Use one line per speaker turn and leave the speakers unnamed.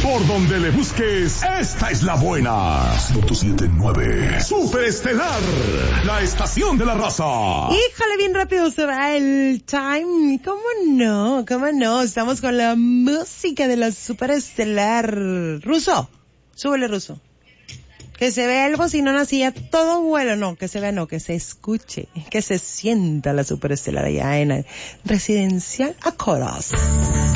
Por donde le busques, esta es la buena. 107.9. Superestelar, la estación de la raza.
Híjole, bien rápido se va el time. ¿Cómo no? ¿Cómo no? Estamos con la música de la Superestelar. Ruso, súbele, Ruso. Que se vea el bocinón así a todo vuelo. No, que se vea, no, que se escuche. Que se sienta la Superestelar allá en el Residencial Acoros.